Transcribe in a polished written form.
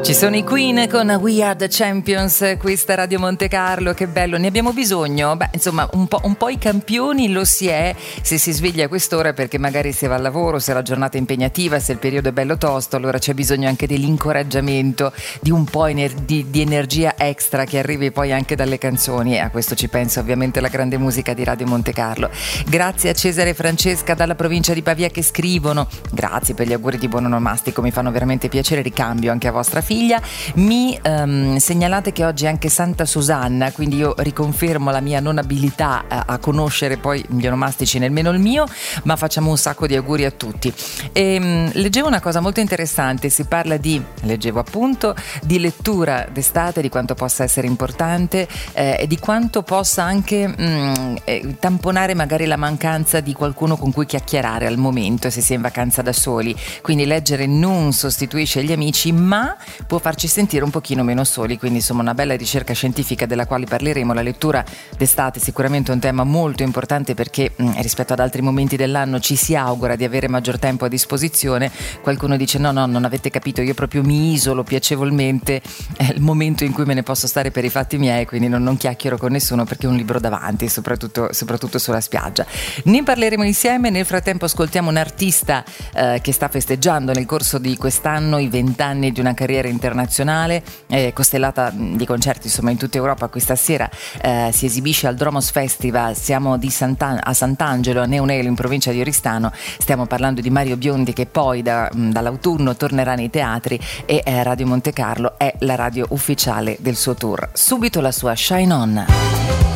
Ci sono i Queen con We Are The Champions, questa Radio Monte Carlo, che bello, ne abbiamo bisogno? Beh, insomma, un po' i campioni lo si è se si sveglia a quest'ora, perché magari si va al lavoro, se la giornata è impegnativa, se il periodo è bello tosto, allora c'è bisogno anche dell'incoraggiamento, di un po' di energia extra che arrivi poi anche dalle canzoni, e a questo ci pensa ovviamente la grande musica di Radio Monte Carlo. Grazie a Cesare e Francesca dalla provincia di Pavia che scrivono: grazie per gli auguri di buon onomastico, mi fanno veramente piacere, ricambio anche a vostra figlia. Mi segnalate che oggi è anche Santa Susanna, quindi io riconfermo la mia non abilità a conoscere poi gli onomastici, nemmeno il mio, ma facciamo un sacco di auguri a tutti. Leggevo una cosa molto interessante, si parla di lettura d'estate, di quanto possa essere importante e di quanto possa anche tamponare magari la mancanza di qualcuno con cui chiacchierare al momento, se si è in vacanza da soli. Quindi leggere non sostituisce gli amici, ma può farci sentire un pochino meno soli, quindi insomma una bella ricerca scientifica della quale parleremo. La lettura d'estate è sicuramente un tema molto importante, perché rispetto ad altri momenti dell'anno ci si augura di avere maggior tempo a disposizione. Qualcuno dice no, non avete capito, io proprio mi isolo piacevolmente, è il momento in cui me ne posso stare per i fatti miei, quindi non chiacchiero con nessuno perché ho un libro davanti, soprattutto sulla spiaggia. Ne parleremo insieme. Nel frattempo ascoltiamo un artista che sta festeggiando nel corso di quest'anno i 20 anni di una carriera internazionale, costellata di concerti insomma in tutta Europa. Questa sera si esibisce al Dromos Festival, siamo a Sant'Angelo, a Neonelo, in provincia di Oristano. Stiamo parlando di Mario Biondi, che poi dall'autunno tornerà nei teatri, e Radio Monte Carlo è la radio ufficiale del suo tour. Subito la sua Shine On.